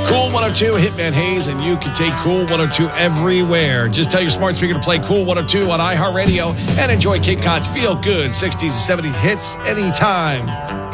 Cool 102, Hitman Hayes, and you can take Cool 102 everywhere. Just tell your smart speaker to play Cool 102 on iHeartRadio and enjoy Cape Cod's feel-good 60s and 70s hits anytime.